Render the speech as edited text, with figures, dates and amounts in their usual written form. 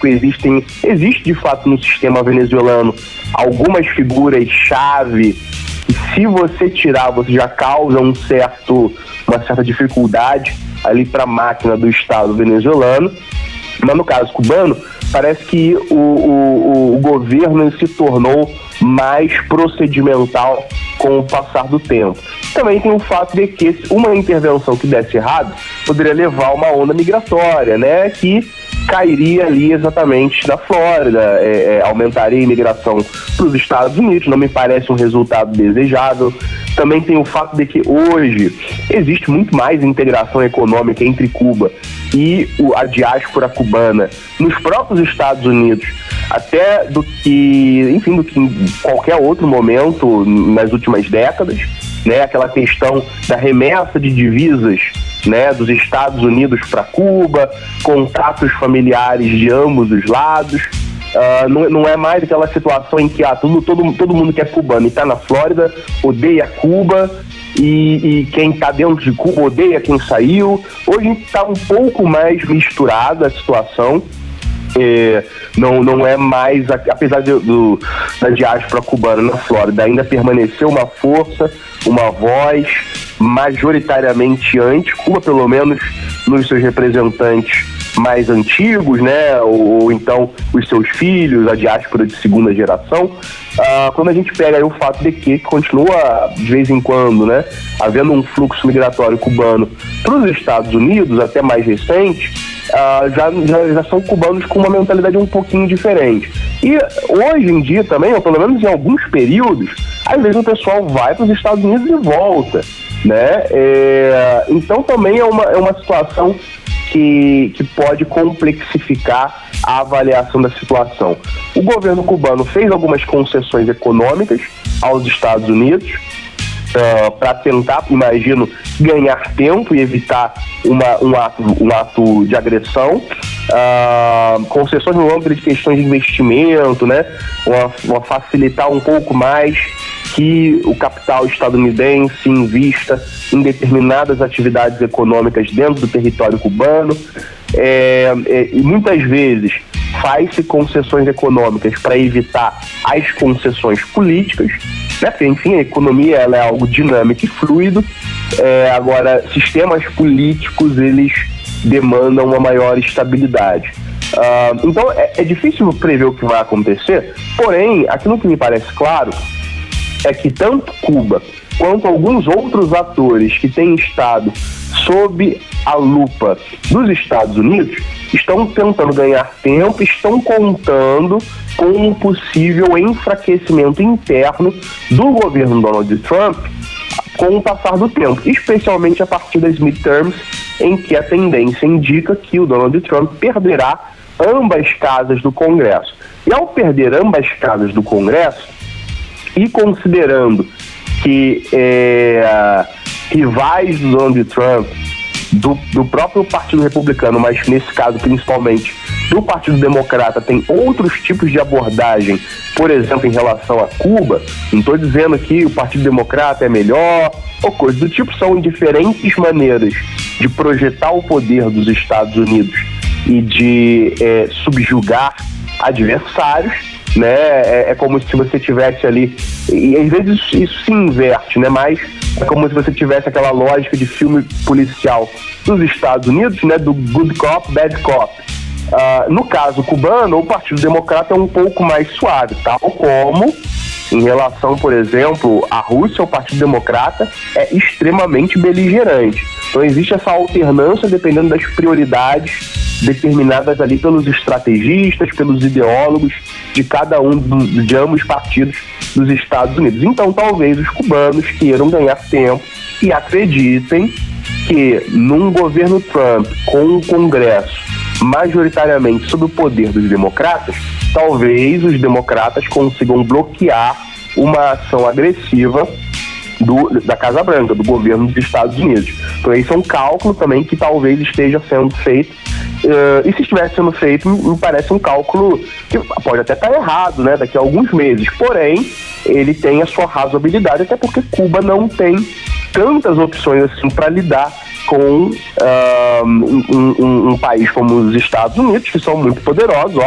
político, existe de fato no sistema venezuelano algumas figuras-chave que, se você tirar, você já causa uma certa dificuldade ali para a máquina do Estado venezuelano. Mas no caso cubano, parece que o governo se tornou mais procedimental com o passar do tempo. Também tem o fato de que uma intervenção que desse errado poderia levar a uma onda migratória, né, que cairia ali exatamente na Flórida, aumentaria a imigração para os Estados Unidos. Não me parece um resultado desejável. Também tem o fato de que hoje existe muito mais integração econômica entre Cuba e a diáspora cubana nos próprios Estados Unidos, até do que em qualquer outro momento nas últimas décadas, né? Aquela questão da remessa de divisas, né, dos Estados Unidos para Cuba, contatos familiares de ambos os lados. Não é mais aquela situação em que todo mundo que é cubano e está na Flórida odeia Cuba, e quem está dentro de Cuba odeia quem saiu. Hoje está um pouco mais misturada a situação. Não é mais, apesar da diáspora cubana na Flórida ainda permaneceu uma força, uma voz majoritariamente anti-Cuba, pelo menos nos seus representantes mais antigos, né, ou então os seus filhos, a diáspora de segunda geração. Quando a gente pega aí o fato de que continua de vez em quando, né, havendo um fluxo migratório cubano para os Estados Unidos, até mais recente, já são cubanos com uma mentalidade um pouquinho diferente. E hoje em dia também, ou pelo menos em alguns períodos, às vezes o pessoal vai para os Estados Unidos e volta, né? Então também é uma situação que pode complexificar a avaliação da situação. O governo cubano fez algumas concessões econômicas aos Estados Unidos para tentar, imagino, ganhar tempo e evitar um ato de agressão. Concessões no âmbito de questões de investimento, né? Uma facilitar um pouco mais que o capital estadunidense invista em determinadas atividades econômicas dentro do território cubano. E muitas vezes faz-se concessões econômicas para evitar as concessões políticas, né? Porque, enfim, a economia ela é algo dinâmico e fluido. Agora, sistemas políticos, eles demandam uma maior estabilidade. Então, é difícil prever o que vai acontecer, porém, aquilo que me parece claro é que tanto Cuba quanto alguns outros atores que têm estado sob a lupa dos Estados Unidos estão tentando ganhar tempo, estão contando com um possível enfraquecimento interno do governo Donald Trump com o passar do tempo, especialmente a partir das midterms, em que a tendência indica que o Donald Trump perderá ambas casas do Congresso. E ao perder ambas casas do Congresso, e considerando que rivais do Donald Trump, do próprio Partido Republicano, mas nesse caso principalmente do Partido Democrata, tem outros tipos de abordagem, por exemplo, em relação a Cuba. Não estou dizendo que o Partido Democrata é melhor ou coisa do tipo, são diferentes maneiras de projetar o poder dos Estados Unidos e de subjugar adversários, né? É como se você tivesse ali, e às vezes isso se inverte, né? Mas é como se você tivesse aquela lógica de filme policial dos Estados Unidos, né? Do good cop, bad cop. No caso cubano, o Partido Democrata é um pouco mais suave, tal como em relação, por exemplo, à Rússia, o Partido Democrata é extremamente beligerante. Então existe essa alternância dependendo das prioridades determinadas ali pelos estrategistas, pelos ideólogos de cada um de ambos os partidos dos Estados Unidos. Então talvez os cubanos queiram ganhar tempo e acreditem que num governo Trump com um Congresso majoritariamente sob o poder dos democratas, talvez os democratas consigam bloquear uma ação agressiva da Casa Branca, do governo dos Estados Unidos. Então esse é um cálculo também que talvez esteja sendo feito, e se estivesse sendo feito, me parece um cálculo que pode até estar errado, né, daqui a alguns meses, porém ele tem a sua razoabilidade, até porque Cuba não tem tantas opções assim para lidar com um país como os Estados Unidos, que são muito poderosos,